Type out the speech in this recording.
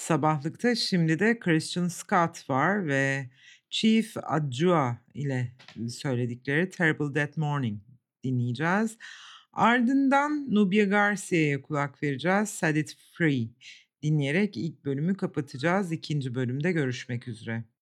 Sabahlıkta şimdi de Christian Scott var ve Chief Adjua ile söyledikleri "Terrible That Morning" dinleyeceğiz. Ardından Nubia Garcia'ya kulak vereceğiz. "Set It Free" dinleyerek ilk bölümü kapatacağız. İkinci bölümde görüşmek üzere.